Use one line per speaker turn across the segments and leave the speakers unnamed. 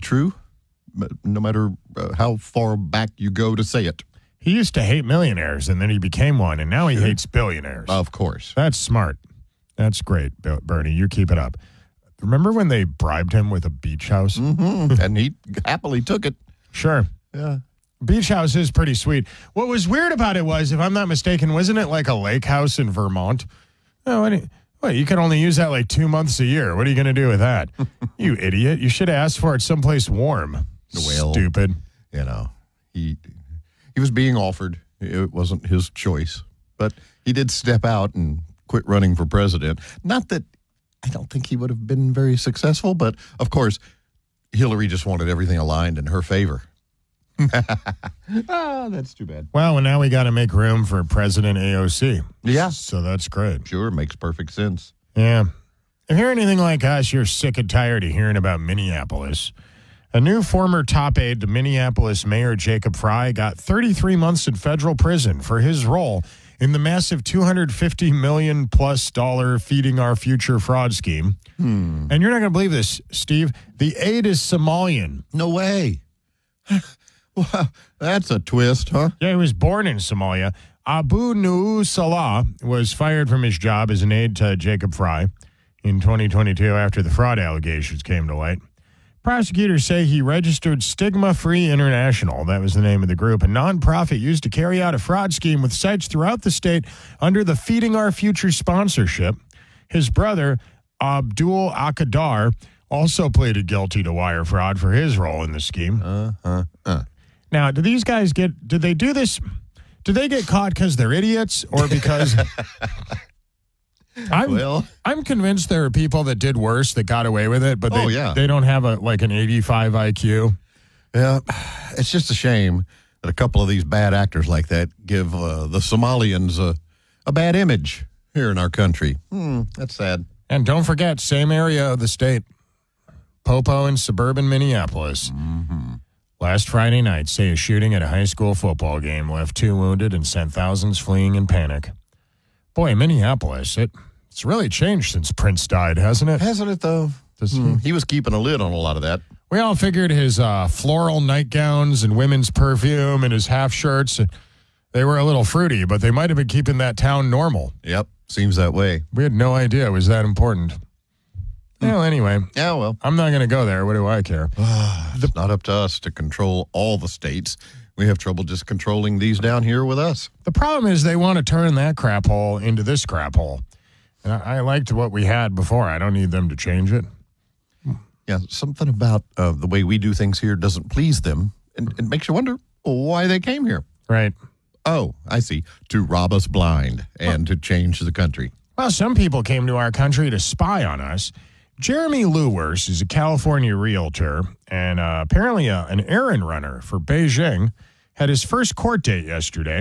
true, no matter how far back you go to say it.
He used to hate millionaires, and then he became one, and now he hates billionaires.
Of course.
That's smart. That's great, Bernie. You keep it up. Remember when they bribed him with a beach house?
Mm-hmm. And he happily took it.
Sure.
Yeah.
Beach house is pretty sweet. What was weird about it was, if I'm not mistaken, wasn't it like a lake house in Vermont? Oh, what, you can only use that like 2 months a year. What are you going to do with that? You idiot. You should have asked for it someplace warm.
Well,
stupid.
You know, he was being offered. It wasn't his choice. But he did step out and quit running for president. Not that I don't think he would have been very successful, but of course, Hillary just wanted everything aligned in her favor. That's too bad.
Well, and now we got to make room for President AOC.
Yeah.
So that's great.
Sure, makes perfect sense.
Yeah. If you're anything like us, you're sick and tired of hearing about Minneapolis. A new former top aide to Minneapolis Mayor Jacob Frey got 33 months in federal prison for his role in the massive $250 million plus Feeding Our Future fraud scheme. And you're not going to believe this, Steve. The aide is Somalian.
No way. Wow, that's a twist, huh?
Yeah, he was born in Somalia. Abu Nu'u Salah was fired from his job as an aide to Jacob Frey in 2022 after the fraud allegations came to light. Prosecutors say he registered Stigma Free International, that was the name of the group, a nonprofit used to carry out a fraud scheme with sites throughout the state under the Feeding Our Future sponsorship. His brother, Abdul Akadar, also pleaded guilty to wire fraud for his role in the scheme. Now, do these guys did they do this? Did they get caught because they're idiots or because... I'm convinced there are people that did worse that got away with it, but they don't have an 85 IQ.
Yeah, it's just a shame that a couple of these bad actors like that give the Somalians a bad image here in our country. That's sad.
And don't forget, same area of the state, Popo in suburban Minneapolis. Last Friday night, say a shooting at a high school football game left 2 wounded and sent thousands fleeing in panic. Boy, Minneapolis, it's really changed since Prince died, hasn't it?
Hasn't it, though? He was keeping a lid on a lot of that.
We all figured his floral nightgowns and women's perfume and his half shirts, they were a little fruity, but they might have been keeping that town normal.
Yep, seems that way.
We had no idea it was that important. Well, anyway.
Yeah, well.
I'm not going to go there. What do I care?
It's not up to us to control all the states. We have trouble just controlling these down here with us.
The problem is they want to turn that crap hole into this crap hole. And I liked what we had before. I don't need them to change it.
Yeah, something about the way we do things here doesn't please them. And it makes you wonder why they came here.
Right.
Oh, I see. To rob us blind and to change the country.
Well, some people came to our country to spy on us. Jeremy Lewers is a California realtor and apparently an errand runner for Beijing. Had his first court date yesterday.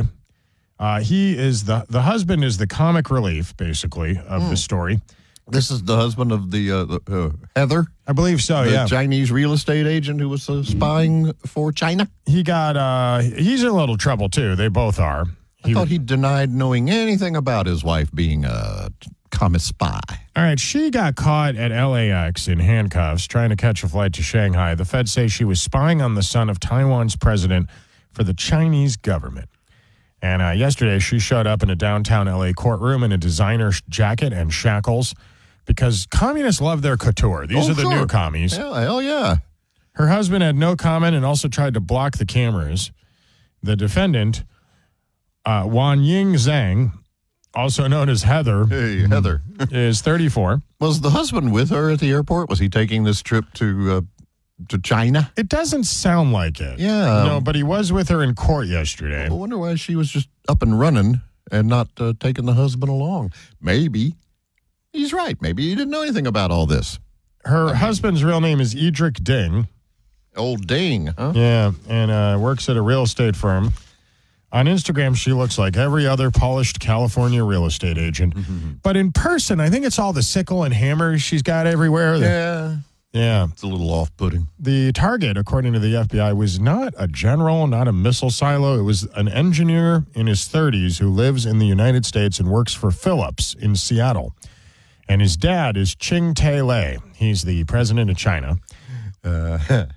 He is the husband is the comic relief, basically, of the story.
This is the husband of the Heather?
I believe so,
the
yeah.
Chinese real estate agent who was spying for China?
He got, he's in a little trouble, too. They both are.
I thought he denied knowing anything about his wife being a commie spy.
All right, she got caught at LAX in handcuffs trying to catch a flight to Shanghai. The feds say she was spying on the son of Taiwan's president for the Chinese government. And yesterday, she showed up in a downtown L.A. courtroom in a designer jacket and shackles because communists love their couture. These are the new commies.
Hell yeah.
Her husband had no comment and also tried to block the cameras. The defendant, Wan Ying Zhang, also known as Heather,
Heather,
is 34.
Was the husband with her at the airport? Was he taking this trip to China?
It doesn't sound like it.
Yeah.
No, but he was with her in court yesterday.
I wonder why she was just up and running and not taking the husband along. Maybe he's right. Maybe he didn't know anything about all this.
Her husband's real name is Edric Ding.
Old Ding, huh?
Yeah, and works at a real estate firm. On Instagram, she looks like every other polished California real estate agent. But in person, I think it's all the sickle and hammers she's got everywhere. Yeah.
It's a little off-putting.
The target, according to the FBI, was not a general, not a missile silo. It was an engineer in his 30s who lives in the United States and works for Philips in Seattle. And his dad is Ching Tai-lei. He's the president of China.